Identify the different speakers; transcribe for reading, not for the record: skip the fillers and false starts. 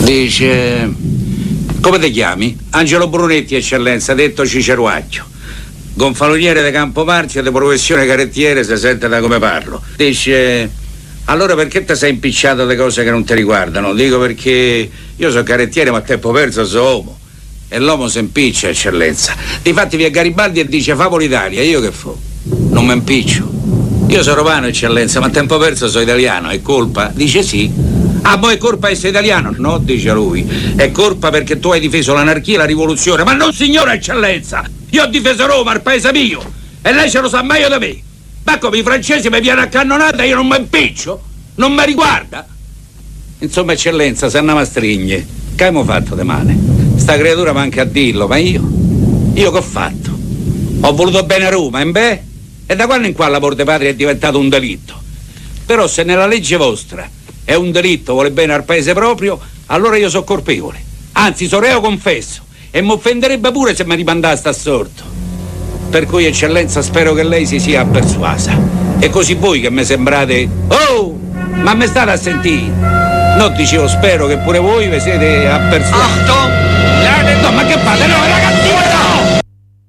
Speaker 1: Dice... Come ti chiami? Angelo Brunetti, eccellenza, detto Ciceruacchio. Gonfaloniere di Campomarzio, di professione carettiere, si sente da come parlo. Dice... Allora perché ti sei impicciato di cose che non ti riguardano? Dico perché io sono carettiere, ma a tempo perso sono uomo. E l'uomo si impiccia, eccellenza. Difatti vi è Garibaldi e dice favolo Italia, io che fo? Non mi impiccio. Io sono romano, eccellenza, ma a tempo perso sono italiano. È colpa? Dice sì. Ah, poi è colpa essere italiano? No, dice lui. È colpa perché tu hai difeso l'anarchia e la rivoluzione. Ma non, signora eccellenza! Io ho difeso Roma, il paese mio. E lei ce lo sa meglio di me. Ma come i francesi mi viene a cannonata e io non mi impiccio? Non mi riguarda? Insomma, eccellenza, se andiamo a strigne, che abbiamo fatto di male? Sta creatura manca a dirlo, ma io che ho fatto? Ho voluto bene a Roma, e da quando in qua l'amor di patria è diventato un delitto? Però se nella legge vostra è un delitto, vuole bene al paese proprio, allora io sono colpevole. Anzi, sono reo confesso, e mi offenderebbe pure se mi rimandaste assorto. Per cui, eccellenza, spero che lei si sia persuasa. E così voi che mi sembrate... Oh! Ma me state a sentire? No, dicevo, spero che pure voi vi siete appersuasi.
Speaker 2: Achtung!
Speaker 1: No, ma che fate? No, ragazzi, no!